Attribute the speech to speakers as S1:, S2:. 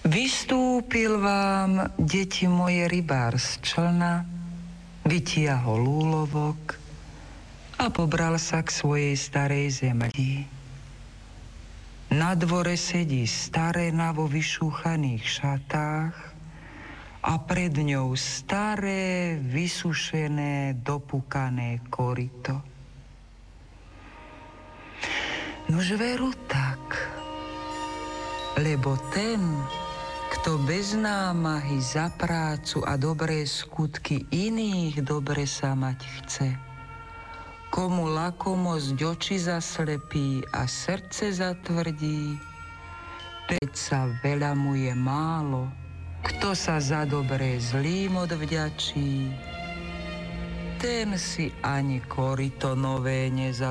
S1: Vystúpil vám, deti moje, rybár z člna, vytiahol úlovok a pobral sa k svojej starej zemi. Na dvore sedí starena vo vyšúchaných šatách a pred ňou staré, vysušené, dopúkané koryto. Nož veru tak, lebo ten, kto bez námahy za prácu a dobré skutky iných dobre sa mať chce, komu lakomosť oči zaslepí a srdce zatvrdí, teď sa veľa mu je málo, kto sa za dobré zlým odvďačí, ten si ani koryto nové